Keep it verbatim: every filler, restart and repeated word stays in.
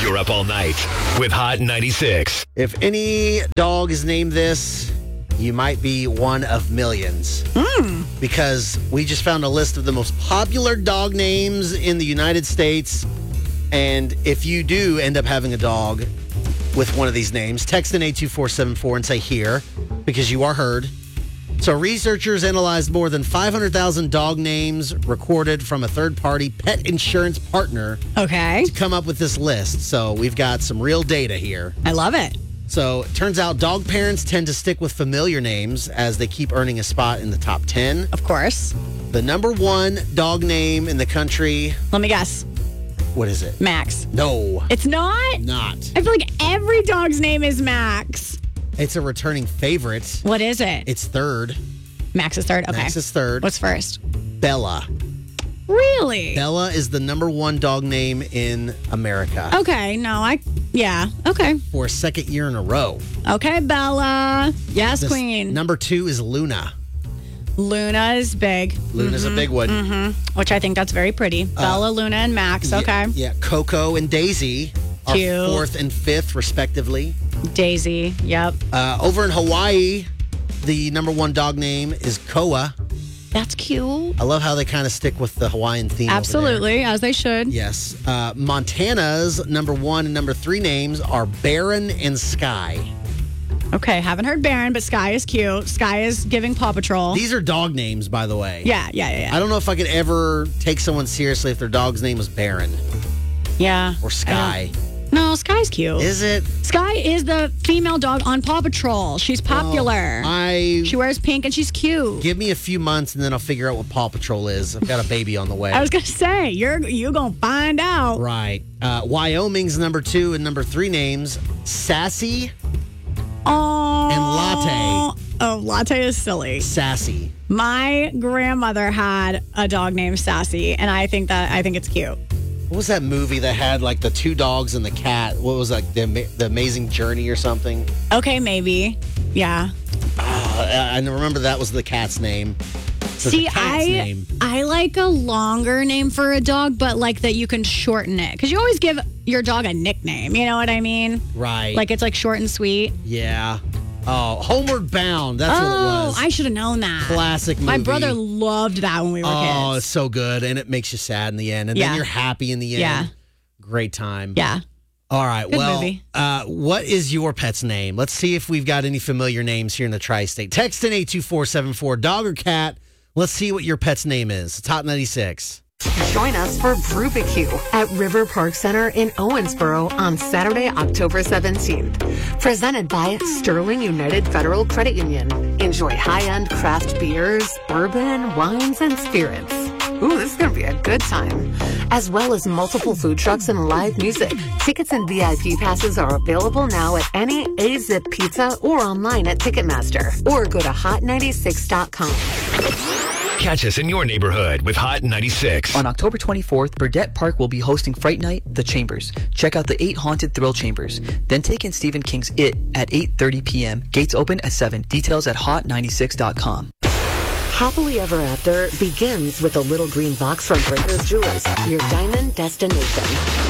You're up all night with Hot ninety-six. If any dog is named this, you might be one of millions. Mm. Because we just found a list of the most popular dog names in the United States. And if you do end up having a dog with one of these names, text in eight two four seven four and say here, because you are heard. So researchers analyzed more than five hundred thousand dog names recorded from a third-party pet insurance partner Okay. to come up with this list. So we've got some real data here. I love it. So it turns out dog parents tend to stick with familiar names as they keep earning a spot in the top ten. Of course. The number one dog name in the country, Let me guess. what is it? Max. No, It's not? not. I feel like every dog's name is Max. It's a returning favorite. What is it? It's third. Max is third. Okay. Max is third. What's first? Bella. Really? Bella is the number one dog name in America Okay. No, I. Yeah. Okay. for a second year in a row. Okay, Bella. Yes, This- Queen. Number two is Luna. Luna is big, Luna's a big one. which I think that's very pretty. Bella, Luna, and Max. Okay. Yeah, yeah, Coco and Daisy are Cute. fourth and fifth, respectively. Daisy. Yep. Uh, over in Hawaii, the number one dog name is Koa. That's cute. I love how they kind of stick with the Hawaiian theme. over there. Absolutely, as they should. Yes. Uh, Montana's number one and number three names are Baron and Sky. Okay, haven't heard Baron, but Sky is cute. Sky is giving Paw Patrol. These are dog names, by the way. yeah, yeah, yeah, yeah. I don't know if I could ever take someone seriously if their dog's name was Baron yeah. or Sky. No, Sky's cute. Is it? Sky is the female dog on Paw Patrol. She's popular. I she wears pink and she's cute. give me a few months and then I'll figure out what Paw Patrol is. I've got a baby on the way. I was gonna say you're you gonna find out. Right. Uh, Wyoming's number two and number three names Sassy, Oh. And Latte. Oh, Latte is silly. Sassy. My grandmother had a dog named Sassy, and I think that I think it's cute. What was that movie that had like the two dogs and the cat? What was like the Ama- the Amazing Journey or something? Okay, maybe. Yeah. Uh, I I remember that was the cat's name. So See, the cat's I name. I like a longer name for a dog, but like that you can shorten it because you always give your dog a nickname. You know what I mean? Right. Like it's like short and sweet. yeah. Oh, Homeward Bound. That's what it Oh, was. I should have known that. Classic movie. My brother loved that when we were Oh, kids. it's so good, and it makes you sad in the end, and Yeah. then you're happy in the end. Yeah. Great time. Yeah. All right. Good well, movie. Uh, what is your pet's name? Let's see if we've got any familiar names here in the tri-state. Text in eight two four seven four, dog or cat. Let's see what your pet's name is. It's Hot ninety-six. Join us for Brubecue at River Park Center in Owensboro on Saturday, October seventeenth. Presented by Sterling United Federal Credit Union. Enjoy high-end craft beers, bourbon, wines, and spirits. Ooh, this is going to be a good time. As well as multiple food trucks and live music. Tickets and V I P passes are available now at any A-Zip Pizza or online at Ticketmaster. Or go to hot ninety-six dot com. Catch us in your neighborhood with Hot ninety-six. On October twenty-fourth, Burdett Park will be hosting Fright Night, The Chambers. Check out the eight haunted thrill chambers. Then take in Stephen King's It at eight thirty p.m. Gates open at seven. Details at hot ninety-six dot com. Happily Ever After begins with a little green box from Breakers Jewelers, your diamond destination.